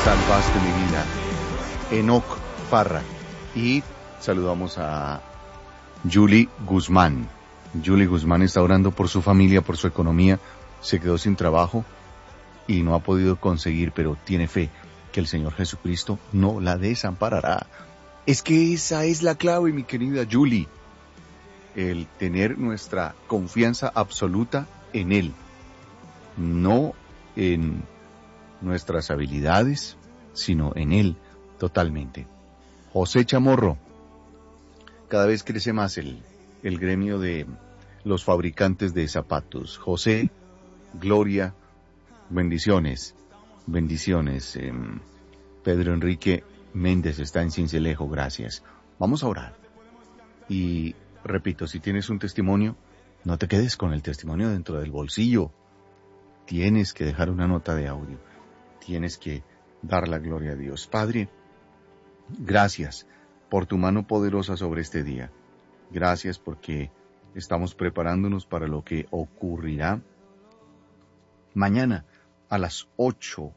salvaste mi vida. Enoc Parra. Y saludamos a Julie Guzmán. Julie Guzmán está orando por su familia, por su economía. Se quedó sin trabajo y no ha podido conseguir, pero tiene fe que el Señor Jesucristo no la desamparará. Es que esa es la clave, mi querida Julie. El tener nuestra confianza absoluta en Él. No en nuestras habilidades, sino en Él totalmente. José Chamorro. Cada vez crece más el gremio de los fabricantes de zapatos. José, Gloria, bendiciones. Bendiciones. Pedro Enrique Méndez está en Cincelejo, gracias. Vamos a orar. Y repito, si tienes un testimonio, no te quedes con el testimonio dentro del bolsillo. Tienes que dejar una nota de audio. Tienes que dar la gloria a Dios. Padre, gracias por tu mano poderosa sobre este día. Gracias porque estamos preparándonos para lo que ocurrirá mañana a las 8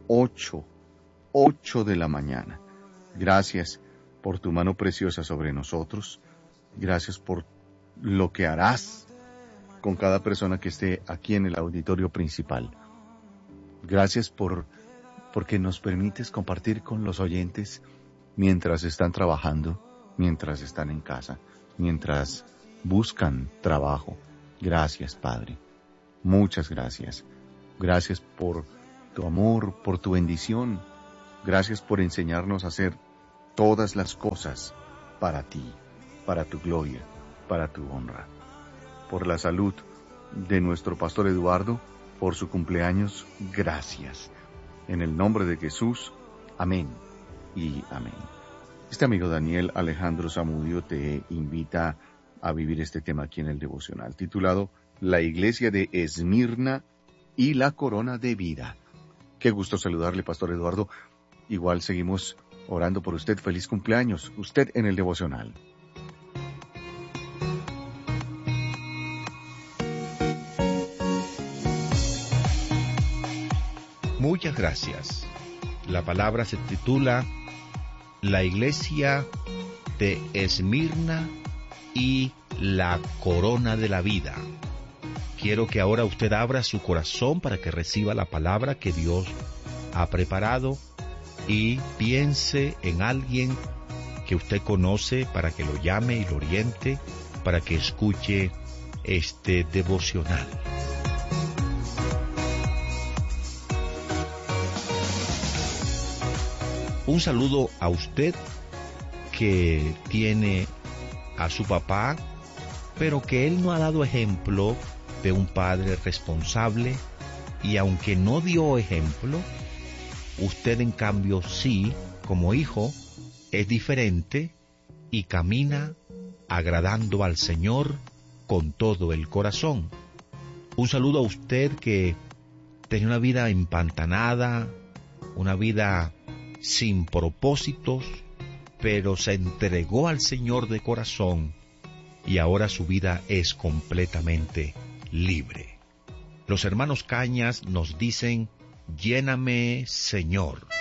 de la mañana. Gracias por tu mano preciosa sobre nosotros. Gracias por lo que harás con cada persona que esté aquí en el auditorio principal. Gracias porque nos permites compartir con los oyentes mientras están trabajando, mientras están en casa, mientras buscan trabajo. Gracias, Padre. Muchas gracias. Gracias por tu amor, por tu bendición. Gracias por enseñarnos a hacer todas las cosas para ti, para tu gloria, para tu honra. Por la salud de nuestro pastor Eduardo, por su cumpleaños, gracias. En el nombre de Jesús, amén y amén. Este amigo Daniel Alejandro Zamudio te invita a vivir este tema aquí en el devocional, titulado La Iglesia de Esmirna y la Corona de Vida. Qué gusto saludarle, pastor Eduardo. Igual seguimos orando por usted. Feliz cumpleaños. Usted en el devocional. Muchas gracias. La palabra se titula La Iglesia de Esmirna y la Corona de la Vida. Quiero que ahora usted abra su corazón para que reciba la palabra que Dios ha preparado y piense en alguien que usted conoce para que lo llame y lo oriente, para que escuche este devocional. Un saludo a usted que tiene a su papá, pero que él no ha dado ejemplo de un padre responsable, y aunque no dio ejemplo, usted en cambio sí, como hijo, es diferente y camina agradando al Señor con todo el corazón. Un saludo a usted que tenía una vida empantanada, una vida sin propósitos, pero se entregó al Señor de corazón y ahora su vida es completamente libre. Los hermanos Cañas nos dicen: lléname, Señor.